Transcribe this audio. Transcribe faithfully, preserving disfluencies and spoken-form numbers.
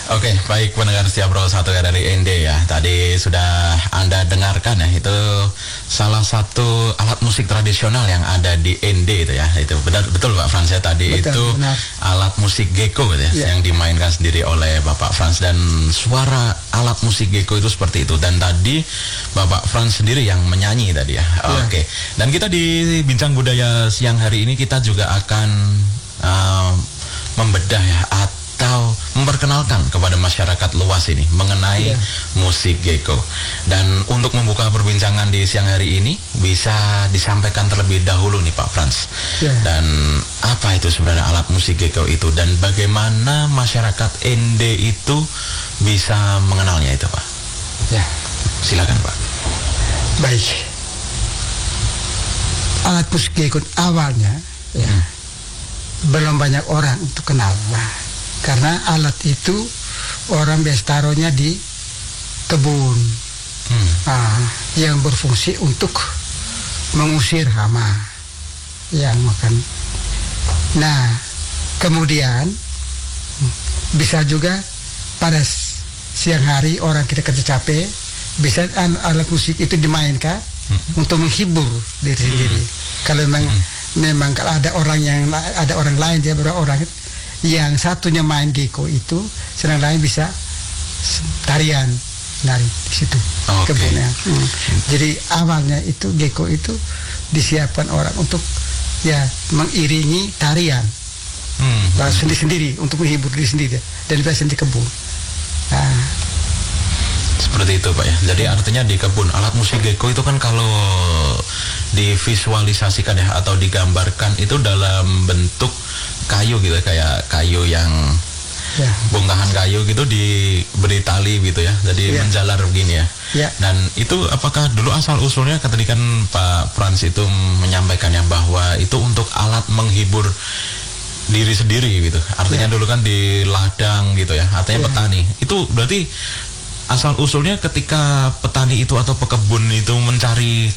Oke, baik pendengar setia Pro satu ya dari N D ya. Tadi sudah Anda dengarkan ya, itu salah satu alat musik tradisional yang ada di N D itu ya. Itu benar betul Pak Frans ya, tadi Betul, itu benar. alat musik gecko gitu ya, Ya. yang dimainkan sendiri oleh Bapak Frans, dan suara alat musik gecko itu seperti itu. Dan tadi Bapak Frans sendiri yang menyanyi tadi ya. Ya. Oke. Dan kita di Bincang Budaya siang hari ini kita juga akan uh, membedah ya, atau memperkenalkan kepada masyarakat luas ini mengenai yeah. musik gecko. Dan untuk membuka perbincangan di siang hari ini bisa disampaikan terlebih dahulu nih Pak Frans. Yeah. Dan apa itu sebenarnya alat musik gecko itu, dan bagaimana masyarakat N D itu bisa mengenalnya itu Pak? Ya, Silakan Pak. baik. Alat musik gecko awalnya ya, Hmm. belum banyak orang untuk kenal. Nah, karena alat itu orang biasa taruhnya di kebun, Hmm. nah, yang berfungsi untuk mengusir hama yang makan. Nah, kemudian bisa juga pada siang hari orang kita kerja capek, bisa alat musik itu dimainkan hmm. untuk menghibur diri hmm. sendiri. Kalau memang hmm. memang kalau ada orang yang ada orang lain, dia berapa orang yang satunya main gecko itu, sedang lain bisa tarian nari di situ okay. kebunnya. Hmm. Jadi awalnya itu gecko itu disiapkan orang untuk ya mengiringi tarian hmm. sendiri-sendiri untuk menghibur diri sendiri dan biasanya di kebun. Nah, seperti itu Pak ya. Jadi artinya di kebun. Alat musik gecko itu kan kalau divisualisasikan ya, atau digambarkan itu dalam bentuk kayu gitu, kayak kayu yang ya. bongkahan kayu gitu diberi tali gitu ya, jadi ya. menjalar begini ya. ya. Dan itu apakah dulu asal usulnya tadi kan Pak Frans itu menyampaikan ya, bahwa itu untuk alat menghibur diri sendiri gitu. Artinya ya. dulu kan di ladang gitu ya, artinya ya. petani. Itu berarti asal usulnya ketika petani itu atau pekebun itu mencari